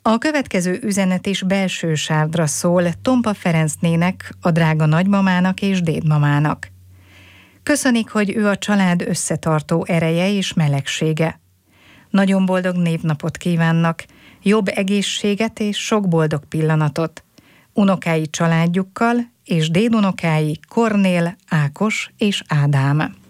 A következő üzenet is belső sávra szól Tompa Ferencnének, a drága nagymamának és dédmamának. Köszönik, hogy ő a család összetartó ereje és melegsége. Nagyon boldog névnapot kívánnak, jobb egészséget és sok boldog pillanatot. Unokái családjukkal és dédunokái Kornél, Ákos és Ádám.